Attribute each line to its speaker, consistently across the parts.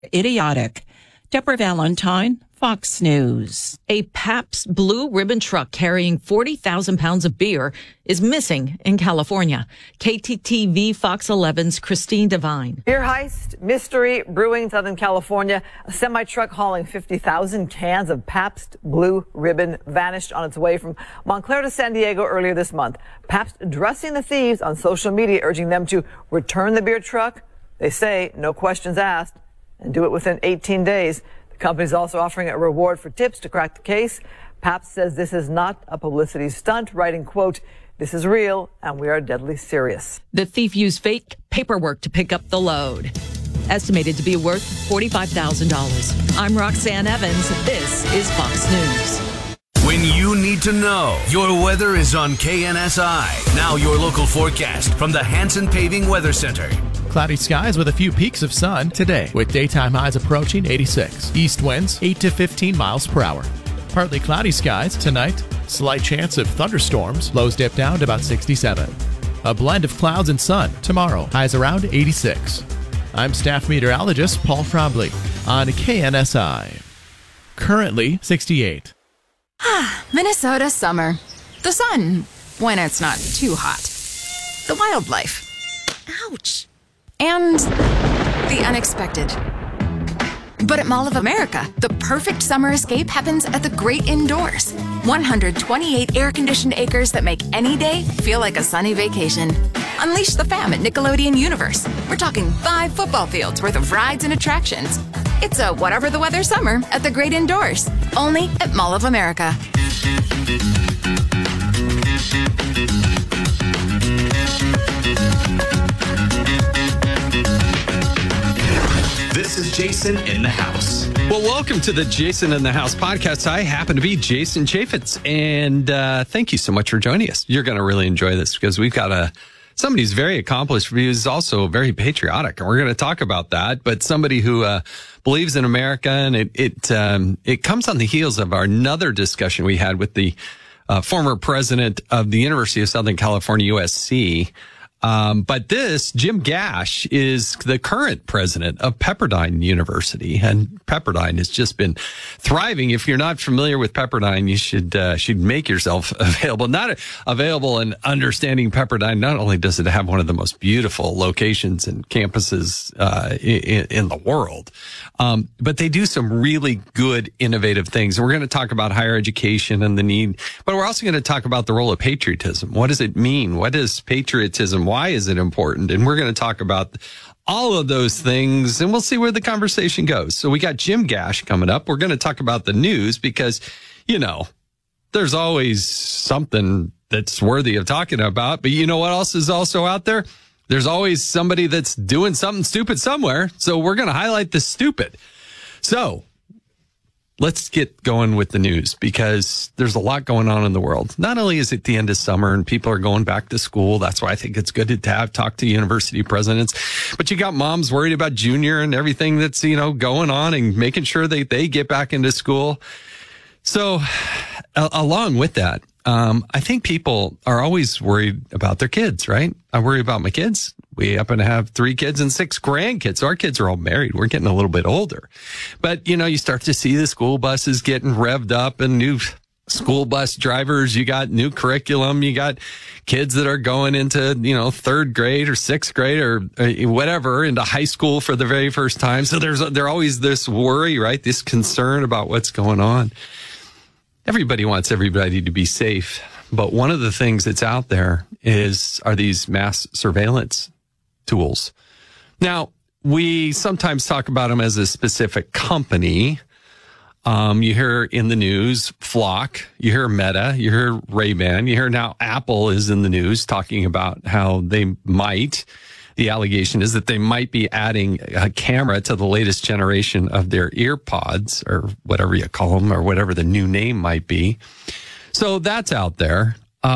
Speaker 1: idiotic. Deborah Valentine, Fox News. A Pabst Blue Ribbon truck carrying 40,000 pounds of beer is missing in California. KTTV Fox 11's Christine Devine.
Speaker 2: Beer heist, mystery brewing Southern California. A semi-truck hauling 50,000 cans of Pabst Blue Ribbon vanished on its way from Montclair to San Diego earlier this month. Pabst addressing the thieves on social media, urging them to return the beer truck. They say no questions asked and do it within 18 days. The company's also offering a reward for tips to crack the case. Pabst says this is not a publicity stunt, writing, quote, "This is real and we are deadly serious."
Speaker 1: The thief used fake paperwork to pick up the load, estimated to be worth $45,000. I'm Roxanne Evans. This is Fox News.
Speaker 3: When you need to know, your weather is on KNSI. Now your local forecast from the Hanson Paving Weather Center.
Speaker 4: Cloudy skies with a few peaks of sun today, with daytime highs approaching 86. East winds 8 to 15 miles per hour. Partly cloudy skies tonight. Slight chance of thunderstorms. Lows dip down to about 67. A blend of clouds and sun tomorrow. Highs around 86. I'm staff meteorologist Paul Frobley on KNSI. Currently 68.
Speaker 5: Minnesota summer. The sun, when it's not too hot. The wildlife. Ouch. And the unexpected. But at Mall of America, the perfect summer escape happens at the great indoors. 128 air-conditioned acres that make any day feel like a sunny vacation. Unleash the fam at Nickelodeon Universe. We're talking 5 football fields worth of rides and attractions. It's a whatever the weather summer at the great indoors. Only at Mall of America.
Speaker 3: This is Jason in the House.
Speaker 6: Well, welcome to the Jason in the House podcast. I happen to be Jason Chaffetz, and thank you so much for joining us. You're going to really enjoy this because we've got somebody who's very accomplished, who's also very patriotic, and we're going to talk about that. But somebody who believes in America, and it comes on the heels of another discussion we had with the former president of the University of Southern California, USC. But Jim Gash is the current president of Pepperdine University, and Pepperdine has just been thriving. If you're not familiar with Pepperdine, you should make yourself available. Not available and understanding Pepperdine. Not only does it have one of the most beautiful locations and campuses in the world, but they do some really good, innovative things. And we're going to talk about higher education and the need, but we're also going to talk about the role of patriotism. What does it mean? What is patriotism? Why is it important? And we're going to talk about all of those things, and we'll see where the conversation goes. So we got Jim Gash coming up. We're going to talk about the news because, there's always something that's worthy of talking about. But you know what else is also out there? There's always somebody that's doing something stupid somewhere. So we're going to highlight the stupid. So let's get going with the news because there's a lot going on in the world. Not only is it the end of summer and people are going back to school. That's why I think it's good to talk to university presidents. But you got moms worried about junior and everything that's, going on and making sure that they get back into school. So along with that, I think people are always worried about their kids, right? I worry about my kids. We happen to have 3 kids and 6 grandkids. So our kids are all married. We're getting a little bit older. But, you start to see the school buses getting revved up and new school bus drivers. You got new curriculum. You got kids that are going into, 3rd grade or 6th grade or whatever into high school for the very first time. So there's always this worry, right? This concern about what's going on. Everybody wants everybody to be safe. But one of the things that's out there are these mass surveillance tools. Now, we sometimes talk about them as a specific company. You hear in the news Flock, you hear Meta, you hear Ray-Ban, you hear now Apple is in the news talking about how the allegation is that they might be adding a camera to the latest generation of their EarPods or whatever you call them or whatever the new name might be. So that's out there.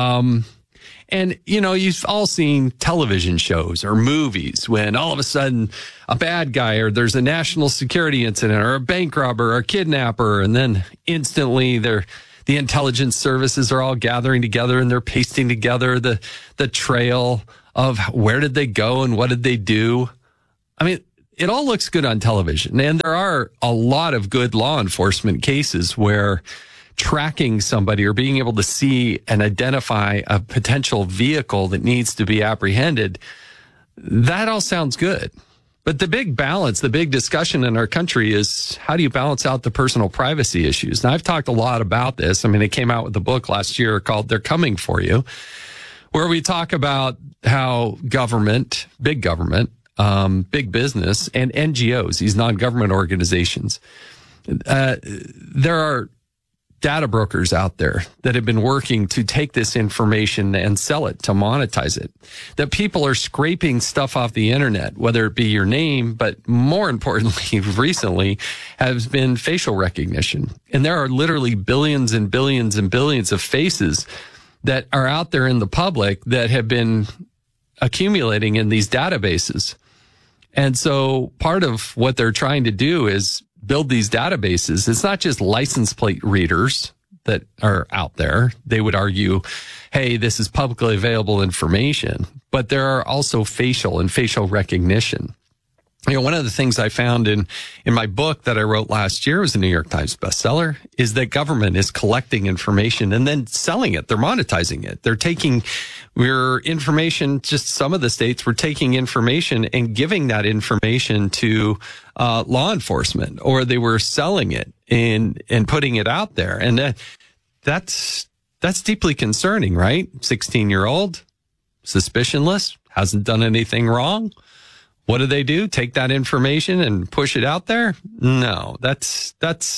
Speaker 6: And, you've all seen television shows or movies when all of a sudden a bad guy or there's a national security incident or a bank robber or a kidnapper, and then instantly the intelligence services are all gathering together and they're pasting together the trail of where did they go and what did they do. I mean, it all looks good on television. And there are a lot of good law enforcement cases where tracking somebody or being able to see and identify a potential vehicle that needs to be apprehended, that all sounds good. But the big balance, the big discussion in our country is how do you balance out the personal privacy issues? Now, I've talked a lot about this. I mean, it came out with a book last year called They're Coming For You, where we talk about how government, big business, and NGOs, these non-government organizations, there are data brokers out there that have been working to take this information and sell it, to monetize it. That people are scraping stuff off the internet, whether it be your name, but more importantly, recently, has been facial recognition. And there are literally billions and billions and billions of faces that are out there in the public that have been accumulating in these databases. And so part of what they're trying to do is build these databases. It's not just license plate readers that are out there. They would argue, hey, this is publicly available information, but there are also facial and facial recognition. You know, one of the things I found in my book that I wrote last year, was a New York Times bestseller, is that government is collecting information and then selling it. They're monetizing it. They're taking your information, just some of the states were taking information and giving that information to law enforcement, or they were selling it and putting it out there. And that's deeply concerning, right? 16-year-old, suspicionless, hasn't done anything wrong. What do? Take that information and push it out there? No, that's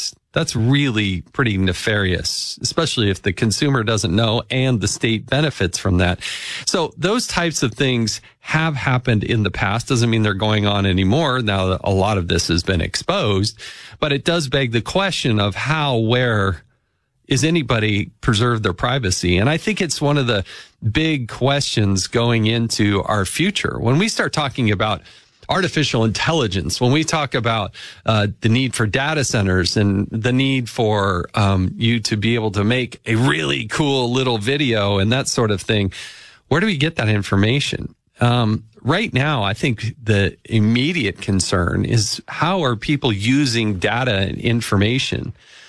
Speaker 6: really pretty nefarious, especially if the consumer doesn't know and the state benefits from that. So those types of things have happened in the past. Doesn't mean they're going on anymore. Now that a lot of this has been exposed, but it does beg the question of where is anybody preserve their privacy? And I think it's one of the big questions going into our future. When we start talking about artificial intelligence, when we talk about the need for data centers and the need for you to be able to make a really cool little video and that sort of thing, where do we get that information? Right now, I think the immediate concern is how are people using data and information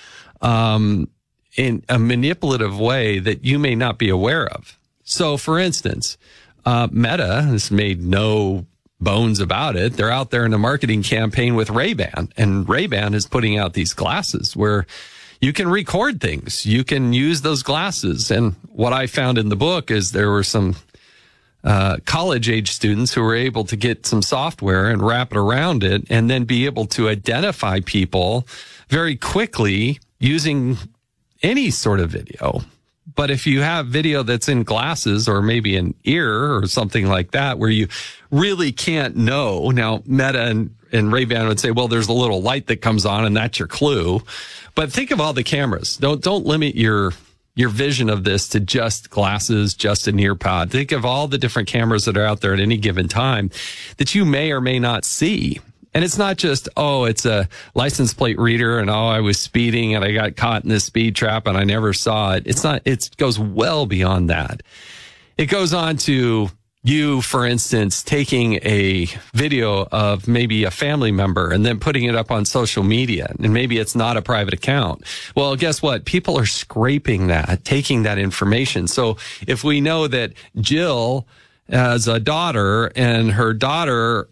Speaker 6: in a manipulative way that you may not be aware of. So, for instance, Meta has made no bones about it. They're out there in a marketing campaign with Ray-Ban, and Ray-Ban is putting out these glasses where you can record things. You can use those glasses. And what I found in the book is there were some college-age students who were able to get some software and wrap it around it and then be able to identify people very quickly using any sort of video. But if you have video that's in glasses or maybe an ear or something like that, where you really can't know, now Meta and Ray-Ban would say, well, there's a little light that comes on and that's your clue. But think of all the cameras. Don't limit your vision of this to just glasses, just an ear pod. Think of all the different cameras that are out there at any given time that you may or may not see. And it's not just, it's a license plate reader and, I was speeding and I got caught in this speed trap and I never saw it. It's not, it goes well beyond that. It goes on to you, for instance, taking a video of maybe a family member and then putting it up on social media, and maybe it's not a private account. Well, guess what? People are scraping that, taking that information. So if we know that Jill has a daughter and her daughter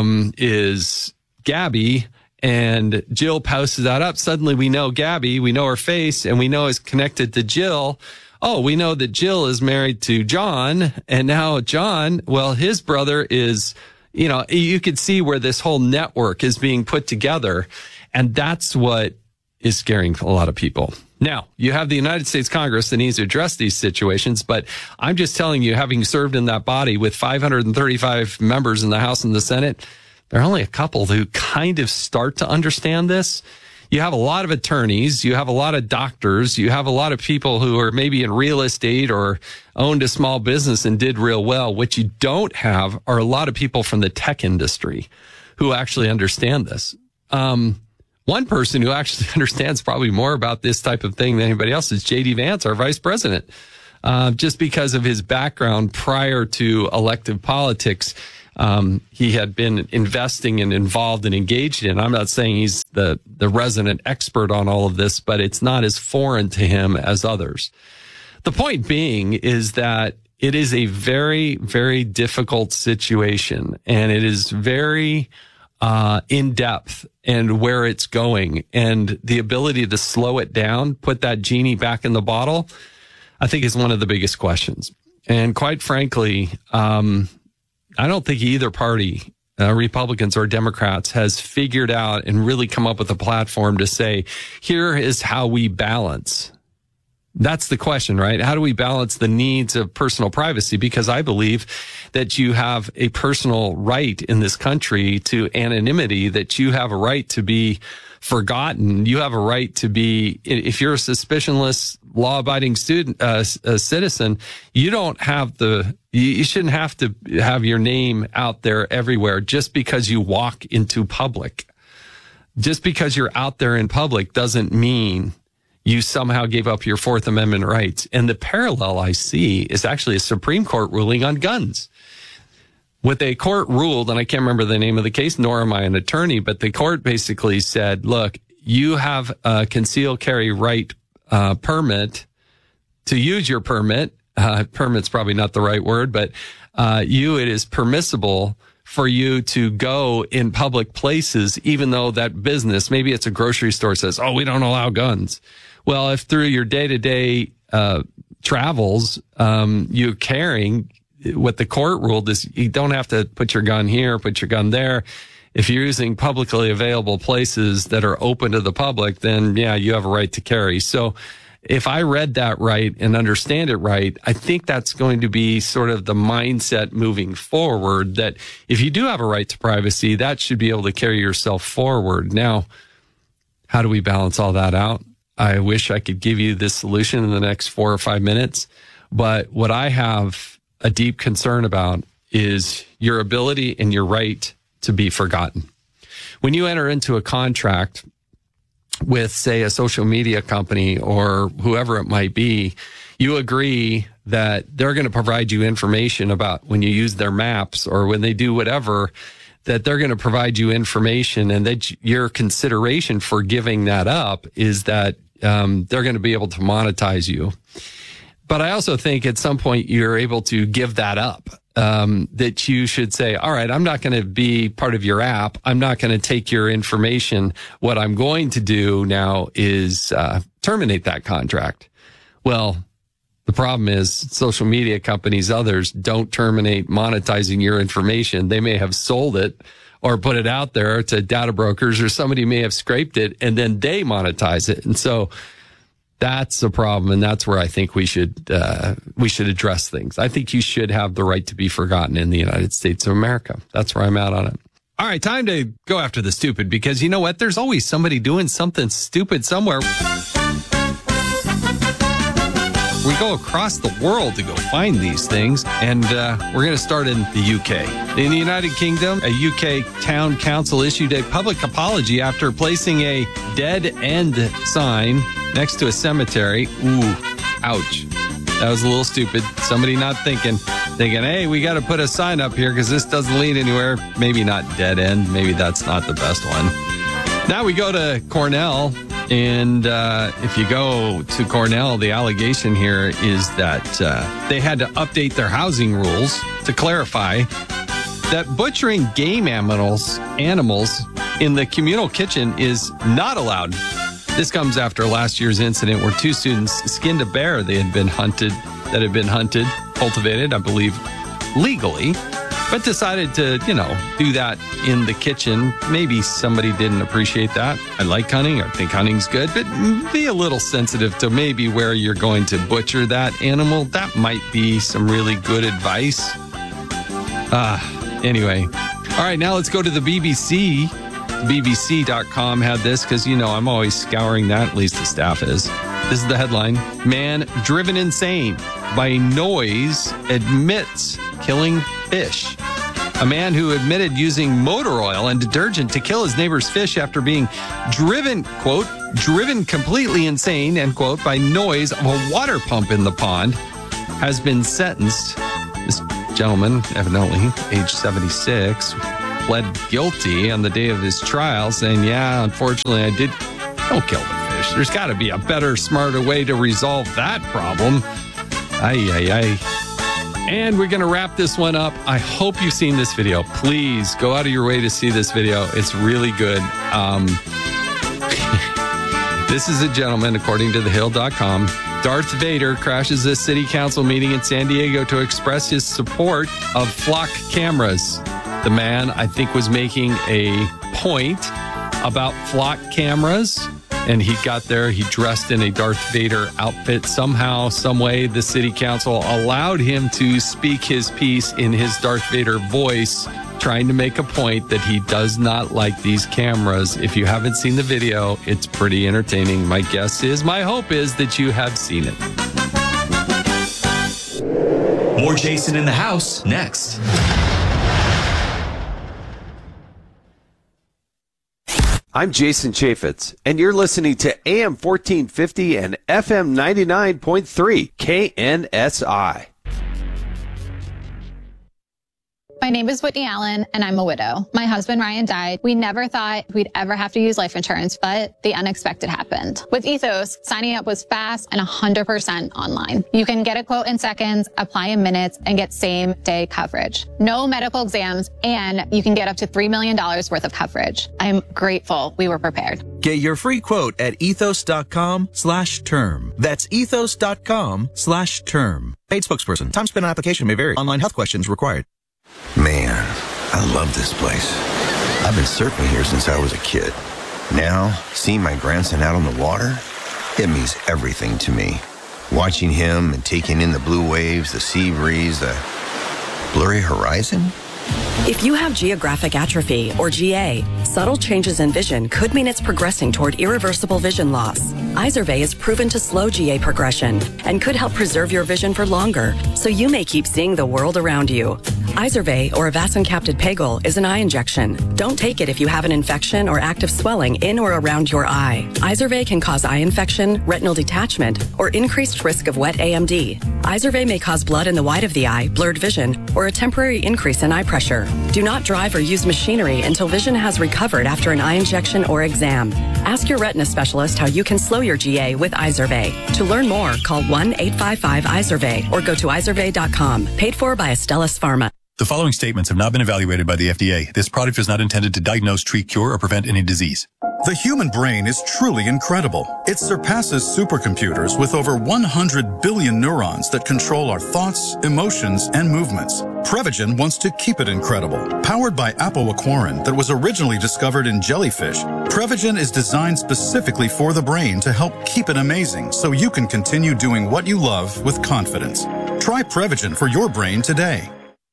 Speaker 6: is Gabby, and Jill posts that up, suddenly we know Gabby, we know her face, and we know it's connected to Jill. Oh, we know that Jill is married to John, and now John, well, his brother is, you could see where this whole network is being put together, and that's what is scaring a lot of people. Now, you have the United States Congress that needs to address these situations, but I'm just telling you, having served in that body with 535 members in the House and the Senate, there are only a couple who kind of start to understand this. You have a lot of attorneys, you have a lot of doctors, you have a lot of people who are maybe in real estate or owned a small business and did real well. What you don't have are a lot of people from the tech industry who actually understand this. One person who actually understands probably more about this type of thing than anybody else is J.D. Vance, our vice president, just because of his background prior to elective politics. he had been investing and involved and engaged in. I'm not saying he's the resident expert on all of this, but it's not as foreign to him as others. The point being is that it is a very, very difficult situation, and it is very in depth and where it's going, and the ability to slow it down, put that genie back in the bottle, I think is one of the biggest questions. And quite frankly, I don't think either party, Republicans or Democrats, has figured out and really come up with a platform to say, here is how we balance. That's the question, right? How do we balance the needs of personal privacy? Because I believe that you have a personal right in this country to anonymity, that you have a right to be forgotten. You have a right to be, if you're a suspicionless, law-abiding citizen, you don't have you shouldn't have to have your name out there everywhere just because you walk into public. Just because you're out there in public doesn't mean you somehow gave up your Fourth Amendment rights. And the parallel I see is actually a Supreme Court ruling on guns. What the court ruled, and I can't remember the name of the case, nor am I an attorney, but the court basically said, look, you have a concealed carry right permit to use your permit. Permit's probably not the right word, but it is permissible for you to go in public places, even though that business, maybe it's a grocery store, says, oh, we don't allow guns. Well, if through your day-to-day travels, you're carrying, what the court ruled is you don't have to put your gun here, put your gun there. If you're using publicly available places that are open to the public, then yeah, you have a right to carry. So if I read that right and understand it right, I think that's going to be sort of the mindset moving forward, that if you do have a right to privacy, that should be able to carry yourself forward. Now, how do we balance all that out? I wish I could give you this solution in the next 4 or 5 minutes, but what I have a deep concern about is your ability and your right to be forgotten. When you enter into a contract with, say, a social media company or whoever it might be, you agree that they're going to provide you information about when you use their maps or when they do whatever, that they're going to provide you information, and that your consideration for giving that up is that they're going to be able to monetize you. But I also think at some point you're able to give that up, that you should say, all right, I'm not going to be part of your app. I'm not going to take your information. What I'm going to do now is terminate that contract. Well, the problem is social media companies, others, don't terminate monetizing your information. They may have sold it or put it out there to data brokers, or somebody may have scraped it and then they monetize it. And so that's a problem, and that's where I think we should address things. I think you should have the right to be forgotten in the United States of America. That's where I'm at on it. All right, time to go after the stupid, because you know what? There's always somebody doing something stupid somewhere. We go across the world to go find these things, and we're going to start in the UK. In the United Kingdom, a UK town council issued a public apology after placing a dead end sign next to a cemetery. Ooh, ouch. That was a little stupid. Somebody not thinking, hey, we got to put a sign up here because this doesn't lead anywhere. Maybe not dead end. Maybe that's not the best one. Now we go to Cornell. And if you go to Cornell, the allegation here is that they had to update their housing rules to clarify that butchering game animals in the communal kitchen is not allowed. This comes after last year's incident where 2 students skinned a bear that had been hunted, cultivated, I believe, legally, but decided to, do that in the kitchen. Maybe somebody didn't appreciate that. I like hunting. I think hunting's good, but be a little sensitive to maybe where you're going to butcher that animal. That might be some really good advice. Anyway. All right, now let's go to the BBC. BBC.com had this because, I'm always scouring that. At least the staff is. This is the headline. Man driven insane by noise admits killing fish. A man who admitted using motor oil and detergent to kill his neighbor's fish after being driven, quote, driven completely insane, end quote, by noise of a water pump in the pond has been sentenced. This gentleman, evidently age 76, pled guilty on the day of his trial, saying, yeah, unfortunately, don't kill the fish. There's got to be a better, smarter way to resolve that problem. And we're going to wrap this one up. I hope you've seen this video. Please go out of your way to see this video. It's really good. This is a gentleman, according to thehill.com. Darth Vader crashes a city council meeting in San Diego to express his support of flock cameras. The man, I think, was making a point about flock cameras, and he got there. He dressed in a Darth Vader outfit. Somehow, some way, the city council allowed him to speak his piece in his Darth Vader voice, trying to make a point that he does not like these cameras. If you haven't seen the video, it's pretty entertaining. My hope is that you have seen it.
Speaker 7: More Jason in the House next.
Speaker 8: I'm Jason Chaffetz, and you're listening to AM 1450 and FM 99.3 KNSI.
Speaker 9: My name is Whitney Allen, and I'm a widow. My husband, Ryan, died. We never thought we'd ever have to use life insurance, but the unexpected happened. With Ethos, signing up was fast and 100% online. You can get a quote in seconds, apply in minutes, and get same-day coverage. No medical exams, and you can get up to $3 million worth of coverage. I'm grateful we were prepared.
Speaker 10: Get your free quote at ethos.com/term. That's ethos.com/term. Paid spokesperson. Time spent on application may vary. Online health questions required.
Speaker 11: Man, I love this place. I've been surfing here since I was a kid. Now, seeing my grandson out on the water, it means everything to me. Watching him and taking in the blue waves, the sea breeze, the blurry horizon.
Speaker 12: If you have geographic atrophy, or GA, subtle changes in vision could mean it's progressing toward irreversible vision loss. Izervay is proven to slow GA progression and could help preserve your vision for longer, so you may keep seeing the world around you. Izervay, or avacincaptad pegol, is an eye injection. Don't take it if you have an infection or active swelling in or around your eye. Izervay can cause eye infection, retinal detachment, or increased risk of wet AMD. Izervay may cause blood in the white of the eye, blurred vision, or a temporary increase in eye pressure. Do not drive or use machinery until vision has recovered after an eye injection or exam. Ask your retina specialist how you can slow your GA with Izervay. To learn more, call 1-855-IZERVAY or go to izervay.com. Paid for by Astellas Pharma.
Speaker 13: The following statements have not been evaluated by the FDA. This product is not intended to diagnose, treat, cure, or prevent any disease.
Speaker 14: The human brain is truly incredible. It surpasses supercomputers with over 100 billion neurons that control our thoughts, emotions, and movements. Prevagen wants to keep it incredible. Powered by apoaquarin that was originally discovered in jellyfish, Prevagen is designed specifically for the brain to help keep it amazing so you can continue doing what you love with confidence. Try Prevagen for your brain today.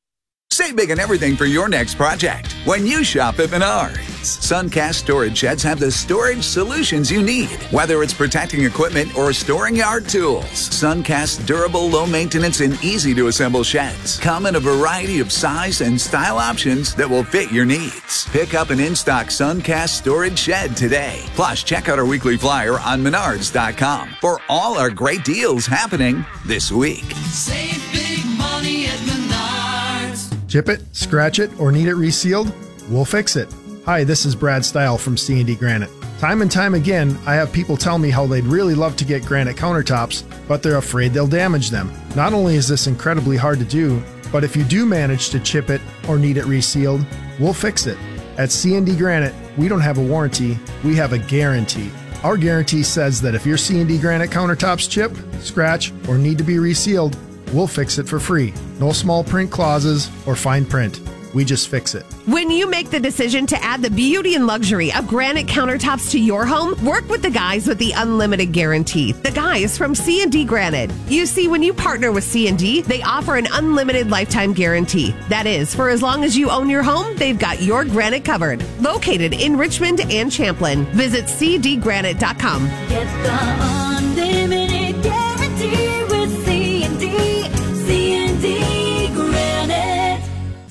Speaker 15: Save big on everything for your next project when you shop at Menards. Suncast storage sheds have the storage solutions you need, whether it's protecting equipment or storing yard tools. Suncast's durable, low-maintenance, and easy-to-assemble sheds come in a variety of size and style options that will fit your needs. Pick up an in-stock Suncast storage shed today. Plus, check out our weekly flyer on Menards.com for all our great deals happening this week.
Speaker 16: Save big money at Menards.
Speaker 17: Chip it, scratch it, or need it resealed? We'll fix it. Hi, this is Brad Stile from C&D Granite. Time and time again, I have people tell me how they'd really love to get granite countertops, but they're afraid they'll damage them. Not only is this incredibly hard to do, but if you do manage to chip it or need it resealed, we'll fix it. At C&D Granite, we don't have a warranty, we have a guarantee. Our guarantee says that if your C&D Granite countertops chip, scratch, or need to be resealed, we'll fix it for free. No small print clauses or fine print. We just fix it.
Speaker 18: When you make the decision to add the beauty and luxury of granite countertops to your home, work with the guys with the unlimited guarantee. The guys from C&D Granite. You see, when you partner with C&D, they offer an unlimited lifetime guarantee. That is, for as long as you own your home, they've got your granite covered. Located in Richmond and Champlin. Visit cdgranite.com.
Speaker 16: Get the unlimited guarantee with C&D Granite.
Speaker 19: Celebrate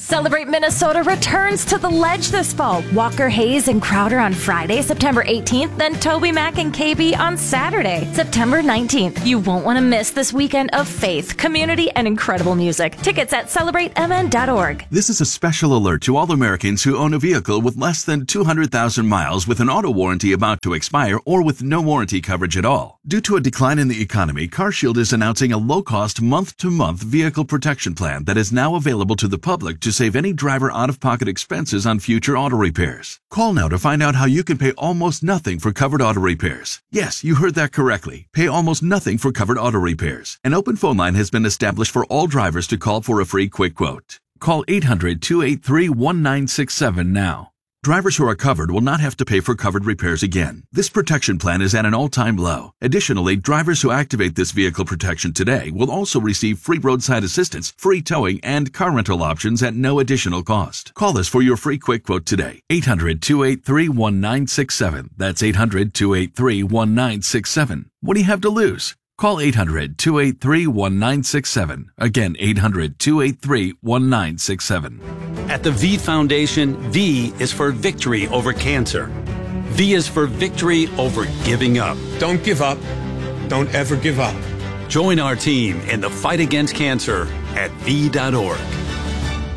Speaker 19: Minnesota returns to the Ledge this fall. Walker Hayes and Crowder on Friday, September 18th, then Toby Mac and KB on Saturday, September 19th. You won't want to miss this weekend of faith, community, and incredible music. Tickets at CelebrateMN.org.
Speaker 20: This is a special alert to all Americans who own a vehicle with less than 200,000 miles with an auto warranty about to expire or with no warranty coverage at all. Due to a decline in the economy, CarShield is announcing a low-cost month-to-month vehicle protection plan that is now available to the public to save any driver out-of-pocket expenses on future auto repairs. Call now to find out how you can pay almost nothing for covered auto repairs. Yes, you heard that correctly. Pay almost nothing for covered auto repairs. An open phone line has been established for all drivers to call for a free quick quote. Call 800-283-1967 now. Drivers who are covered will not have to pay for covered repairs again. This protection plan is at an all-time low. Additionally, drivers who activate this vehicle protection today will also receive free roadside assistance, free towing, and car rental options at no additional cost. Call us for your free quick quote today. 800-283-1967. That's 800-283-1967. What do you have to lose? Call 800-283-1967. Again, 800-283-1967.
Speaker 21: At the V Foundation, V is for victory over cancer. V is for victory over giving up.
Speaker 22: Don't give up. Don't ever give up.
Speaker 21: Join our team in the fight against cancer at V.org.